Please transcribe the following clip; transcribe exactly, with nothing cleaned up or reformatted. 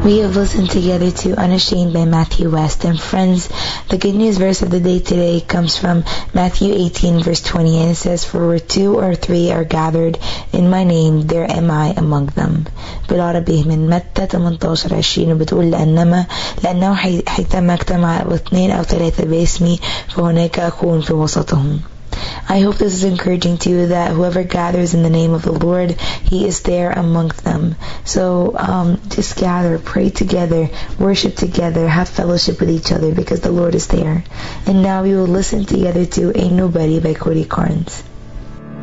We have listened together to Unashamed by Matthew West. And friends, the good news verse of the day today comes from Matthew eighteen verse twenty, and it says, "For where two or three are gathered in my name, there am I among them." بالعربي من متى تمنتاشر عشرين وبتقول لأنما لأنه حيثما اجتمع اثنين أو ثلاثة باسمي فهناك أكون في وسطهم. I hope this is encouraging to you, that whoever gathers in the name of the Lord, He is there amongst them. So um, just gather, pray together, worship together, have fellowship with each other, because the Lord is there. And now we will listen together to Ain't Nobody by Cody Carnes.